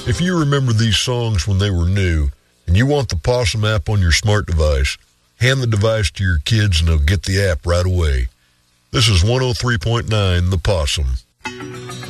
If you remember these songs when they were new and you want the Possum app on your smart device, hand the device to your kids and they'll get the app right away. This is 103.9 The Possum.